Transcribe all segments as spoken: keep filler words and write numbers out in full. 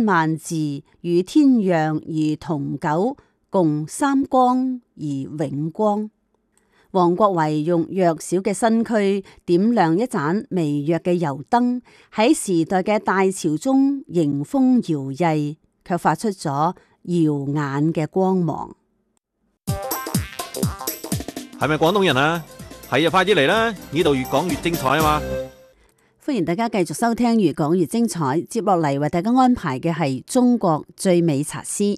千萬字，與天陽而同久，共三光而永光。王國維用弱小嘅身軀點亮一盞微弱嘅油燈，喺時代嘅大潮中迎風搖曳，卻發出咗耀眼嘅光芒。 係咪廣東人啊？係啊，快啲嚟啦！呢度越講越精彩啊嘛！ 歡迎大家繼續收聽越講越精彩，接落嚟為大家安排嘅係中國最美茶詩。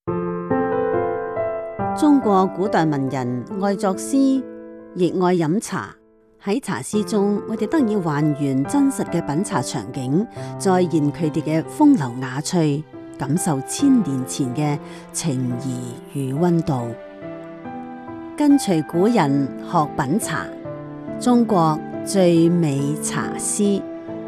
中國古代文人愛作詩，亦愛飲茶。喺茶詩中，我哋得以還原真實嘅品茶場景，再現佢哋嘅風流雅趣，感受千年前嘅情誼與溫度。跟隨古人學品茶，中國最美茶詩。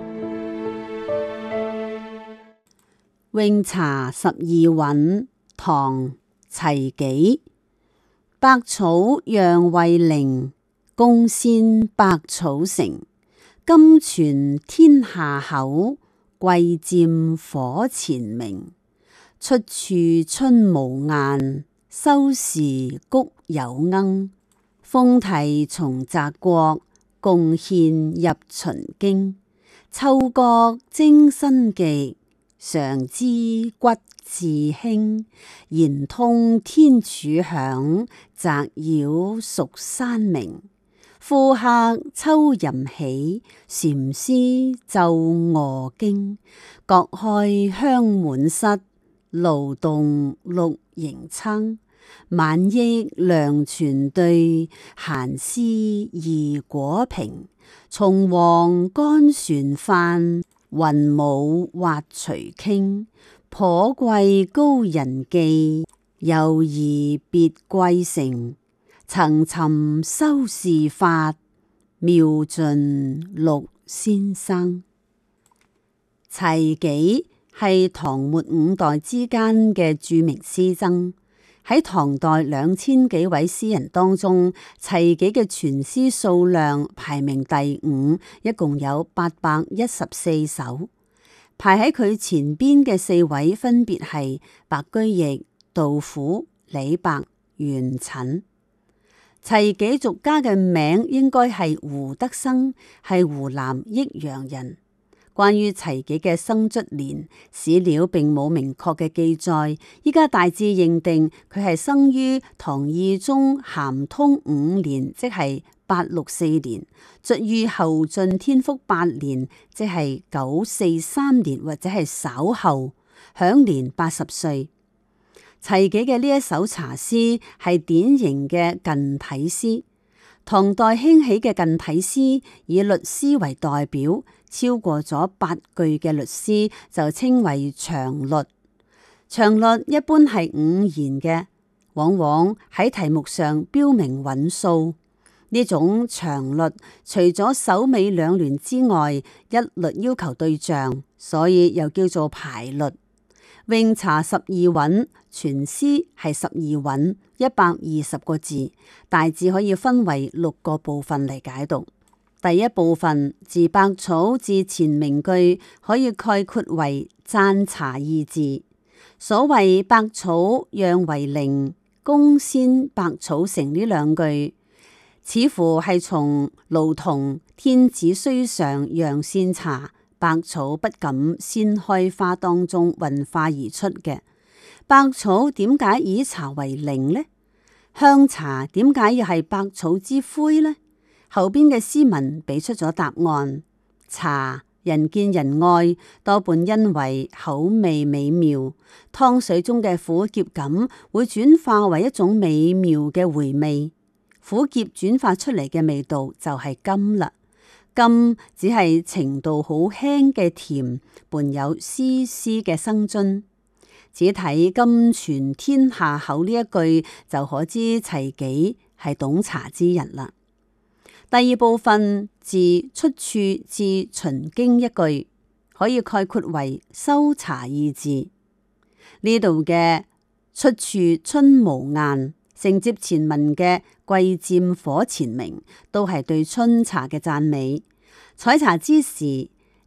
詠茶十二韻，唐·齊己。百草釀衛靈，貢獻百草成。金泉天下口，桂佔火前明。出處春無雁，收時谷有鶯。鳳啼從澤國，貢獻入秦京。嗅覺精新極，嘗之骨自興。言通天柱響，澤繞蜀山明。呼客秋吟起，禪師奏餓經。各開香滿室，勞動綠螢撐。萬億良泉對，閒思異果平。松黃干船泛，雲母滑隨傾。頗貴高人寄，猶疑別貴成。層尋修士法，妙盡陸先生。齊己係唐末五代之間嘅著名詩僧。喺唐代兩千幾位詩人當中，齊己嘅全詩數量排名第五，一共有八百一十四首。排喺佢前邊嘅四位分別係白居易、杜甫、李白、元稹。齊己俗家嘅名應該係胡德生，係湖南益陽人。關於齊己嘅生卒年，史料並冇明確嘅記載，依家大致認定佢係生於唐懿宗咸通五年，即係八六四年，卒於後晉天福八年，即係九四三年或者係稍後，享年八十歲。齊己嘅呢一首茶詩係典型嘅近體詩。唐代興起嘅近體詩以律詩為代表，超過咗八句嘅律詩就稱為長律。長律一般係五言嘅，往往喺題目上標明韻數。呢種長律除咗首尾兩聯之外，一律要求對仗，所以又叫做排律。詠茶十二韻，全詩係十二韻，一百二十個字，大致可以分為六個部分嚟解讀。第一部分自百草至前名句，可以概括為讚茶二字。所謂百草釀為靈，貢獻百草成呢兩句，似乎係從盧仝天子須嘗陽羨茶，百草不敢先開花當中運化而出嘅。百草點解以茶為靈呢？香茶點解要係百草之魁呢？後邊嘅詩文俾出咗答案。茶人見人愛，多半因為口味美妙，湯水中嘅苦澀感會轉化為一種美妙嘅回味，苦澀轉化出嚟嘅味道就係甘啦。甘只係程度好輕嘅甜，伴有絲絲嘅生津。只睇金泉天下口呢一句就可知齊己係懂茶之人啦。第二部分自出處至秦京一句，可以概括為收茶二字。呢度嘅出處春無雁，承接前文嘅桂佔火前明，都係對春茶嘅讚美。採茶之時，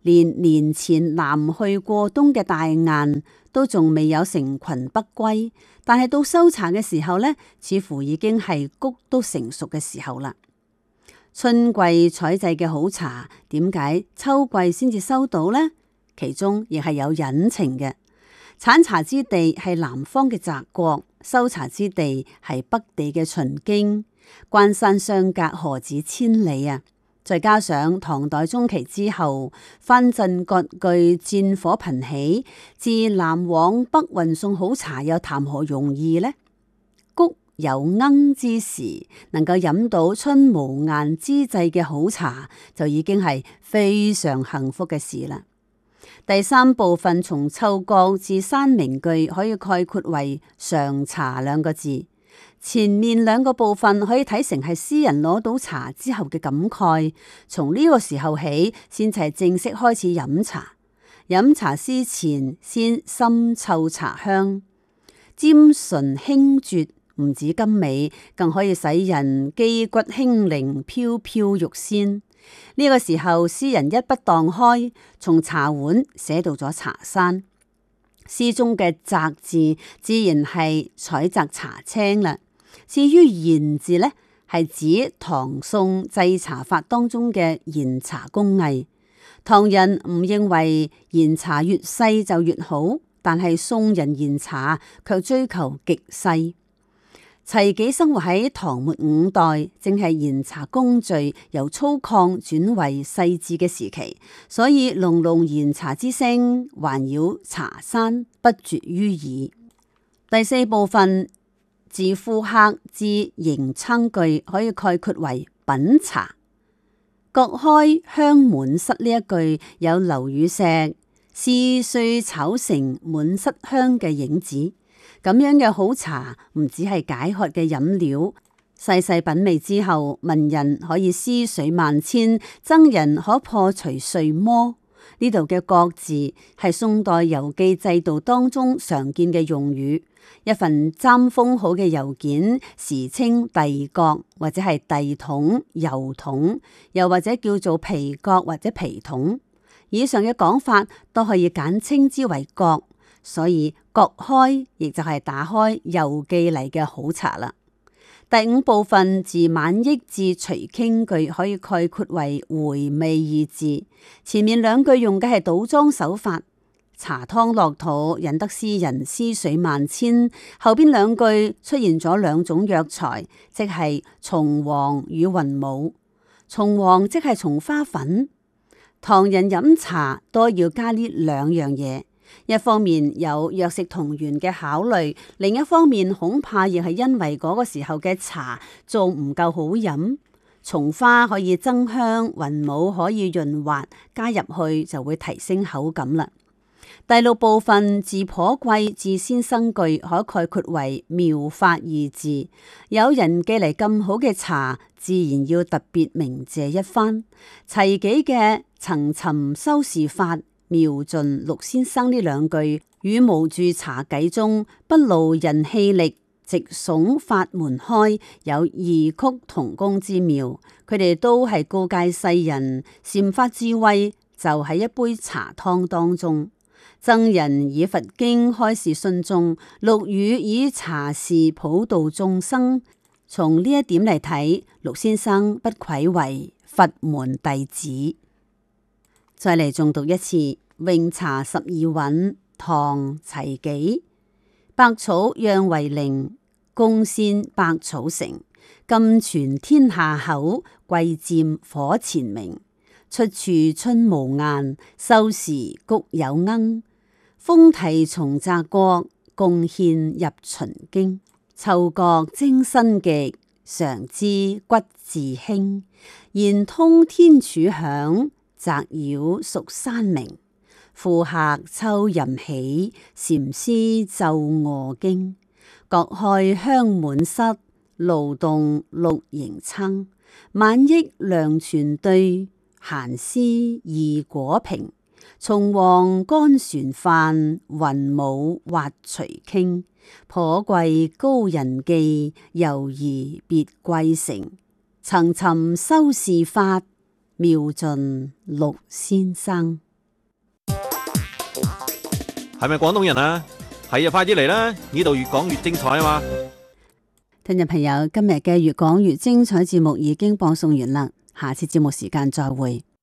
連年前南去過冬嘅大雁都仲未有成群北歸，但係到收茶嘅時候呢，似乎已經係穀都成熟嘅時候啦。春季採製嘅好茶，點解秋季先至收到呢？其中亦係有隱情嘅。產茶之地係南方嘅澤國，收茶之地係北地嘅秦京，關山相隔何止千里啊！再加上唐代中期之後，藩鎮割據，戰火頻起，自南往北運送好茶又談何容易呢？谷有罌之時，能夠飲到春無雁之際嘅好茶，就已經係非常幸福嘅事啦。第三部分從嗅覺至山名句可以概括為嘗茶兩個字。前面兩個部分可以睇成係詩人攞到茶之後嘅感慨，從呢個時候起先係正式開始飲茶。飲茶之前先深嗅茶香，沾醇輕絕，唔止甘美，更可以使人肌骨輕靈，飄飄欲仙。呢個時候詩人一筆蕩開，從茶碗寫到咗茶山。詩中嘅擇字自然係採擇茶青啦。至於研字呢，係指唐宋製茶法當中嘅研茶工藝。唐人唔認為研茶越細就越好，但係宋人研茶卻追求極細。齊己生活喺唐末五代，正係研茶工序由粗獷轉為細緻嘅時期，所以濃濃研茶之聲環繞茶山不絕於耳。第四部分。自副客至迎餐句可以概括為品茶。各開香滿室呢一句有劉禹錫試碎炒成滿室香嘅影子。咁樣嘅好茶唔只係解渴嘅飲料，細細品味之後，聞人可以思緒萬千，僧人可破除睡魔。呢度嘅各字係宋代郵寄制度當中常見嘅用語。一份針封好嘅郵件，時稱遞角或者係遞筒、郵筒，又或者叫做皮角或者皮筒。以上嘅講法都可以簡稱之為角，所以角開亦就係打開郵寄嚟嘅好茶啦。第五部分自晚益至隨傾句可以概括為回味二字。前面兩句用嘅係倒裝手法。茶湯落肚，引得詩人思緒萬千。後邊兩句出現咗兩種藥材，即係松黃與雲母。松黃即係松花粉。唐人飲茶都要加呢兩樣嘢，一方面有藥食同源嘅考慮，另一方面恐怕亦係因為嗰個時候嘅茶仲唔夠好飲。松花可以增香，雲母可以潤滑，加入去就會提升口感啦。第六部分自頗貴至先生句可概括為妙法二字。有人寄嚟咁好嘅茶，自然要特別鳴謝一番。齊己嘅層尋修士法妙盡陸先生呢兩句，與無住茶偈中不勞人氣力，直聳法門開有異曲同工之妙。佢哋都係告誡世人，禪法智慧就喺一杯茶湯當中。僧人以佛經開示信眾，陸羽以茶事普度眾生。從呢一點嚟睇，陸先生不愧為佛門弟子。再嚟重讀一次《詠茶十二韻》，唐齊己。百草釀為靈，貢獻百草成。甘泉天下口，貴佔火前明。出處春無雁，收時谷有罌。風啼從澤國，貢獻入秦京。嗅覺精新極，嘗知骨自輕。言通天柱響，澤繞蜀山明。副客秋吟起，禪師奏餓經。各開香滿室，勞動綠螢撐。晚益涼泉對，閒思異果平。松黃乾船飯，雲母滑隨傾。頗貴高人寄，猶疑別貴成。層尋修士法，妙盡陸先生。 係咪廣東人啊？係啊，快啲嚟啦！呢度越講越精彩啊嘛！ 聽眾朋友，今日嘅越講越精彩節目已經播送完啦，下次節目時間再會。